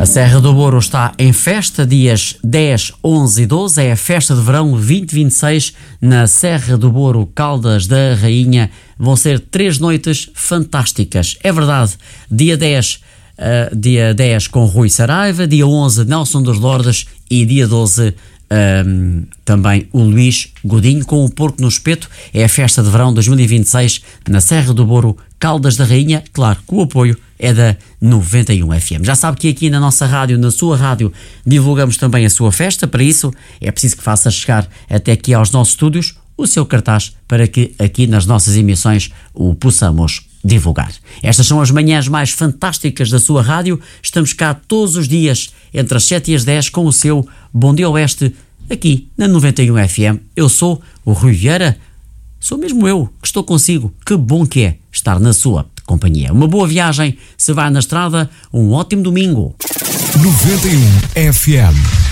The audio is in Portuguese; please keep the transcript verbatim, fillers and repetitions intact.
A Serra do Boro está em festa, dias dez, onze e doze, é a festa de verão vinte e vinte e seis na Serra do Boro, Caldas da Rainha. Vão ser três noites fantásticas, é verdade. Dia dez, uh, dia dez com Rui Saraiva, dia onze Nelson dos Lordes e dia doze um, também o Luís Godinho com o Porco no Espeto. É a festa de verão dois mil e vinte e seis na Serra do Boro, Caldas da Rainha, claro, com o apoio é da noventa e um F M. Já sabe que aqui na nossa rádio, na sua rádio, divulgamos também a sua festa. Para isso é preciso que faça chegar até aqui aos nossos estúdios o seu cartaz para que aqui nas nossas emissões o possamos divulgar. Estas são as manhãs mais fantásticas da sua rádio. Estamos cá todos os dias entre as sete e as dez com o seu Bom Dia Oeste aqui na noventa e um F M. Eu sou o Rui Vieira, sou mesmo eu que estou consigo. Que bom que é estar na sua companhia. Uma boa viagem, se vai na estrada, um ótimo domingo. noventa e um F M.